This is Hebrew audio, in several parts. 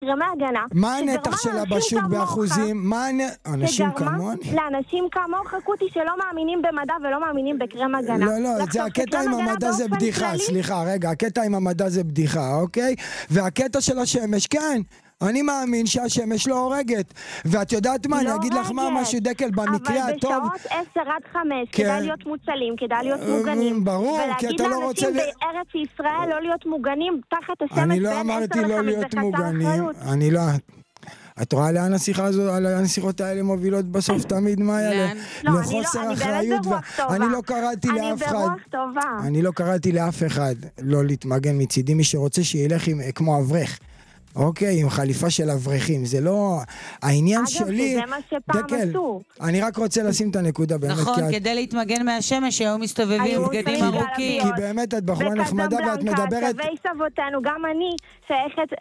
קרמי הגנה. מה הנתח שלה בשוק באחוזים? אנשים כמון? לאנשים כמוך אקוטי שלא מאמינים במדע ולא מאמינים בקרם הגנה. לא, זה הקטע עם המדע זה בדיחה, סליחה, רגע, הקטע עם המדע זה בדיחה, אוקיי? והקטע של השמש, כן. אני מאמין שהשמש לא הורגת. ואת יודעת מה, אני אגיד לך מה, משהו דקל, במקרה הטוב... אבל בשעות 10 עד 5, כדאי להיות מוצלים, כדאי להיות מוגנים. ברור, כי אתה לא רוצה... ולהגיד לאנשים בארץ ישראל לא להיות מוגנים תחת השמש בין 10 ל-5, אני לא אמרתי לא להיות מוגנים. אני לא... את רואה לאן השיחה הזו, לאן השיחות האלה מובילות בסוף תמיד, מה היה? לחוסר אחריות. אני לא קראתי לאף אחד. אני לא קראתי לאף אחד לא להתמגן מצידי, מי שרוצה שילך כמו אברך. אוקיי, עם חליפה של אברכים, זה לא העניין שלי. אגב, זה מה שפעם עשו. אני רק רוצה לשים את הנקודה באמת. נכון, כדי להתמגן מהשמש, שהיו מסתובבים בגדים ארוכים. כי באמת את בחורה נחמדה ואת מדברת... סבי סבותינו, גם אני שייכת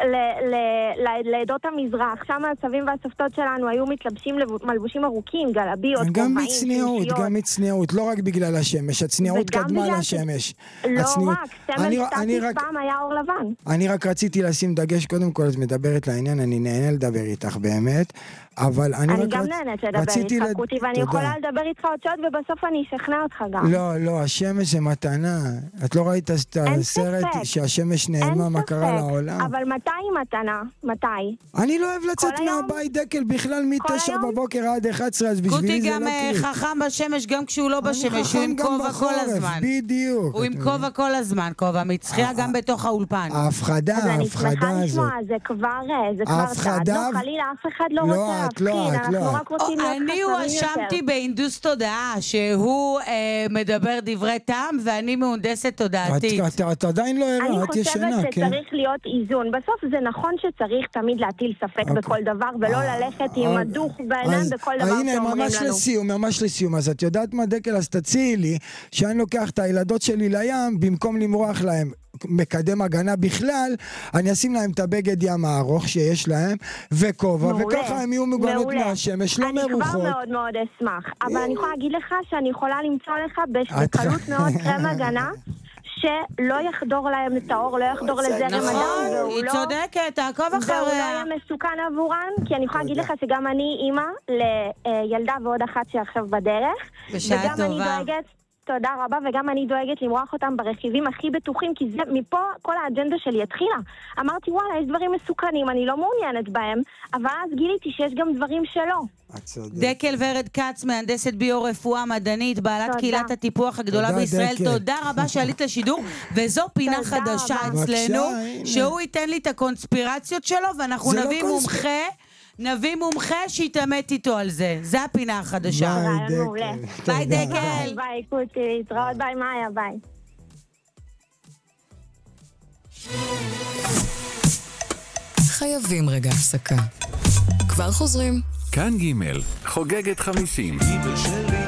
לעדות המזרח, שם הסבים והסבתות שלנו היו מתלבשים מלבושים ארוכים, גלביות, גם מצניעות, לא רק בגלל השמש, הצניעות קדמה לשמש. לא רק, סמל סטטיס פעם היה אור לבן. אני רק רציתי לשים דגש קודם כל, את מדברת לעניין, אני נהנה לדבר איתך באמת, אבל אני גם נהנית לדבר איתך, קוטי, ואני יכולה לדבר איתך עוד שעות, ובסוף אני אשכנע אותך גם. לא, השמש זה מתנה. את לא ראית את הסרט שהשמש נעלמה, מה קרה לעולם? אבל מתי היא מתנה? מתי? אני לא אוהב לצאת מהבית דקל, בכלל מ-9 בבוקר עד 11, אז בשבילי זה לא קוטי גם חכם בשמש, גם כשהוא לא בשמש, הוא עם כובע כל הזמן. בדיוק. הוא עם כובע כל הזמן, כובע מצחייה גם בתוך האולפן. ההפחדה הזאת. זה כבר צעד. לא, חלילה, אף אחד לא רוצה להבחין, אנחנו רק רוצים להיות חסרים יותר. אני הואשמתי בהינדוס תודעה, שהוא מדבר דברי טעם, ואני מהונדסת תודעתית. את עדיין לא ערה, את ישנה, אני חושבת שצריך להיות איזון. בסוף זה נכון שצריך תמיד להטיל ספק בכל דבר, ולא ללכת עם הדוך בעיניים בכל דבר שאומרים לנו. הנה, ממש לסיום. אז את יודעת מה דקל, אז תציעי לי, שאני לוקח את הילדות שלי לים, במקום למרוח להם מקדם הגנה בכלל, אני אשים להם את הבגד ים הארוך שיש להם, וכובע, וככה הם יהיו מוגנות מהשמש, לא מרוחות. אני כבר מאוד מאוד אשמח, אבל אני יכולה להגיד לך שאני יכולה למצוא לך בקלות מאוד קרם הגנה, שלא יחדור להם את האור, לא יחדור לזרם הדם. נכון, היא צודקת, תעקוב אחריה. והוא לא יהיה מסוכן עבורן, כי אני יכולה להגיד לך שגם אני אימא לילדה ועוד אחת שעכשיו בדרך. בשעה טובה. וגם אני דואגת, תודה רבה, וגם אני דואגת למרוח אותם ברכיבים הכי בטוחים, כי זה, מפה כל האג'נדה שלי התחילה. אמרתי, וואלה, יש דברים מסוכנים, אני לא מעוניינת בהם, אבל אז גיליתי שיש גם דברים שלא. דקל ורד קץ, מהנדסת ביו-רפואה מדענית, בעלת קהילת הטיפוח הגדולה בישראל. תודה רבה שעלית לשידור, וזו פינה חדשה אצלנו, שהוא ייתן לי את הקונספירציות שלו, ואנחנו נביא מומחה שיתאמת איתו על זה. זה הפינה החדשה. ביי דקל. ביי קוטי, להתראות, ביי מאיה, ביי. חייבים רגע הפסקה. כבר חוזרים. כאן ג' חוגגת 50.